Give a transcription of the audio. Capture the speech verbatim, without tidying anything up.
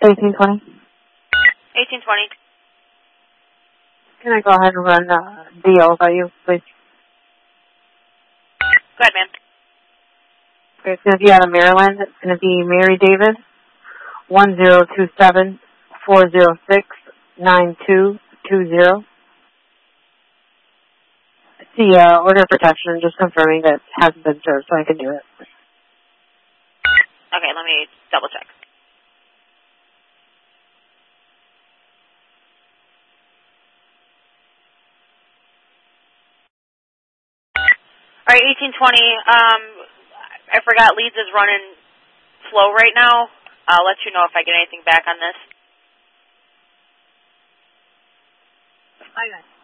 eighteen twenty. eighteen twenty. Can I go ahead and run uh, D O by you, please? Go ahead, ma'am. Okay, it's going to be out of Maryland. It's going to be Mary David, one zero two seven four zero six nine two two zero. See, uh, order of protection, just confirming that it hasn't been served, so I can do it. Okay, let me double check. All right, eighteen twenty. Um, I forgot Leeds is running slow right now. I'll let you know if I get anything back on this. Hi, guys.